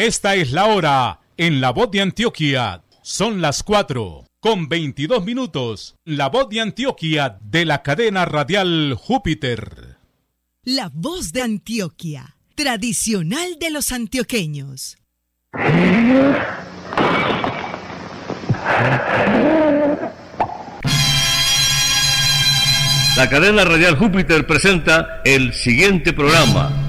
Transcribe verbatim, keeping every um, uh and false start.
Esta es la hora en La Voz de Antioquia. Son las cuatro con veintidós minutos. La Voz de Antioquia de la cadena radial Júpiter. La Voz de Antioquia, tradicional de los antioqueños. La cadena radial Júpiter presenta el siguiente programa.